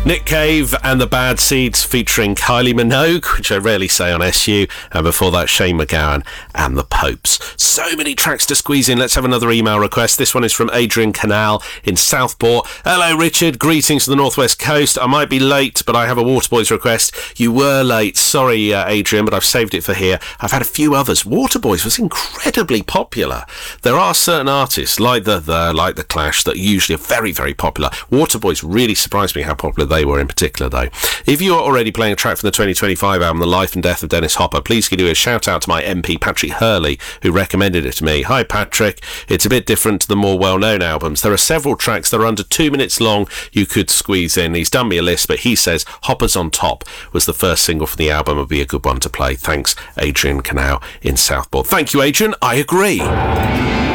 Nick Cave and the Bad Seeds featuring Kylie Minogue, which I rarely say on SU, and before that Shane MacGowan and the Popes. So many tracks to squeeze in. Let's have another email request. This one is from Adrian Canal in Southport. Hello Richard, greetings to the Northwest Coast. I might be late, but I have a Waterboys request. You were late, sorry Adrian, but I've saved it for here. I've had a few others. Waterboys was incredibly popular. There are certain artists like the Clash that usually are very, very popular. Waterboys really surprised me how popular they were in particular, though. If you are already playing a track from the 2025 album The Life and Death of Dennis Hopper, please give a shout out to my MP Patrick Hurley, who recommended it to me. Hi Patrick, it's a bit different to the more well-known albums. There are several tracks that are under 2 minutes long you could squeeze in. He's done me a list, but he says Hopper's on Top was the first single from the album, would be a good one to play. Thanks, Adrian Canal in Southport. Thank you, Adrian. I agree.